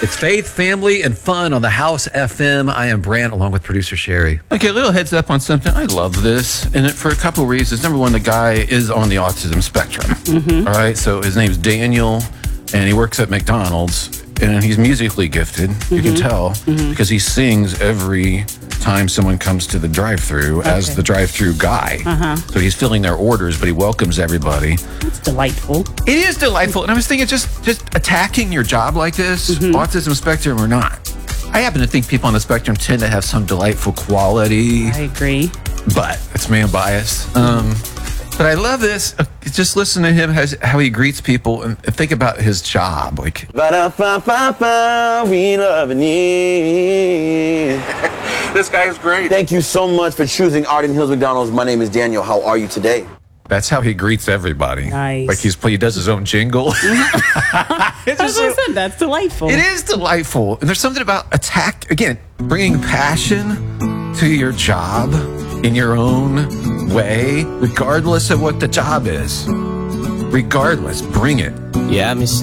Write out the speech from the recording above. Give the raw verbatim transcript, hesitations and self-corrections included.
It's faith, family, and fun on the House F M. I am Brant, along with producer Sherry. Okay, a little heads up on something. I love this, and it, for a couple reasons. Number one, the guy is on the autism spectrum. Mm-hmm. All right, so his name's Daniel, and he works at McDonald's, and he's musically gifted. Mm-hmm. You can tell mm-hmm. because he sings every time someone comes to the drive-thru okay. as the drive-thru guy. Uh-huh. So he's filling their orders, but he welcomes everybody. It's delightful. It is delightful, and I was thinking, just just attacking your job like this, mm-hmm. autism spectrum or not. I happen to think people on the spectrum tend to have some delightful quality. I agree. But it's man bias. Um, but I love this. Uh, just listen to him, has, how he greets people, and think about his job. Like, Ba-da-ba-ba-ba, we love and need. This guy is great. Thank you so mumuch for choosing Arden Hills McDonald's. My name is Daniel. How are you today? That's how he greets everybody. Nice. Like he's he does his own jingle. As I said, that's delightful. It is delightful. And there's something about attack, again, bringing passion to your job in your own way, regardless of what the job is. Regardless, bring it. Yeah, Mister